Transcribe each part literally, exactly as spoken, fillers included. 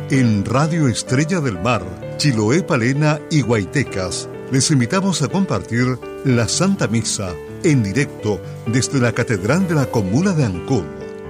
En Radio Estrella del Mar, Chiloé, Palena y Guaitecas, les invitamos a compartir la Santa Misa en directo desde la Catedral de la Comuna de Ancud.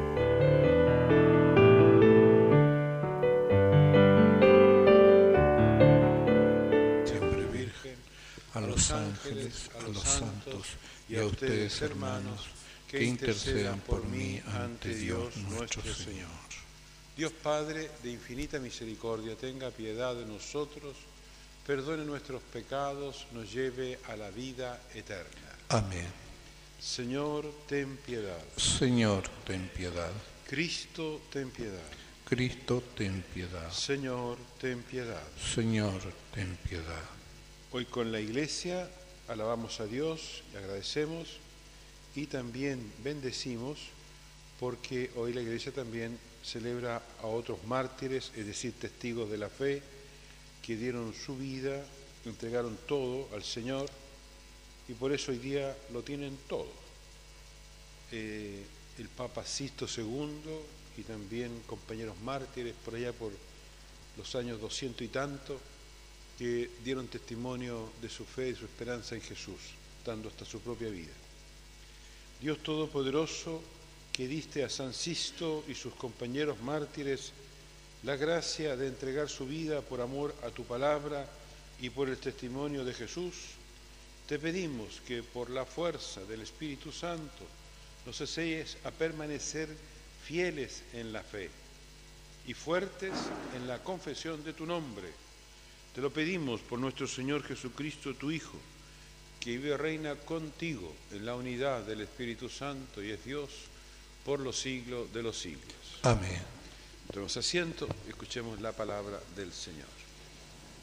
Siempre Virgen, a los ángeles, a los santos y a ustedes, hermanos, que intercedan por mí ante Dios nuestro Señor. Dios Padre de infinita misericordia, tenga piedad de nosotros, perdone nuestros pecados, nos lleve a la vida eterna. Amén. Señor, ten piedad. Señor, ten piedad. Cristo, ten piedad. Cristo, ten piedad. Señor, ten piedad. Señor, ten piedad. Hoy con la Iglesia alabamos a Dios y agradecemos y también bendecimos porque hoy la Iglesia también celebra a otros mártires, es decir, testigos de la fe, que dieron su vida, entregaron todo al Señor y por eso hoy día lo tienen todo. Eh, el Papa Sisto segundo y también compañeros mártires por allá por los años doscientos y tanto, que dieron testimonio de su fe y su esperanza en Jesús, dando hasta su propia vida. Dios Todopoderoso, que diste a San Sisto y sus compañeros mártires la gracia de entregar su vida por amor a tu palabra y por el testimonio de Jesús, te pedimos que por la fuerza del Espíritu Santo nos enseñes a permanecer fieles en la fe y fuertes en la confesión de tu nombre. Te lo pedimos por nuestro Señor Jesucristo, tu Hijo, que vive y reina contigo en la unidad del Espíritu Santo y es Dios por los siglos de los siglos. Amén. Tomemos asiento y escuchemos la palabra del Señor.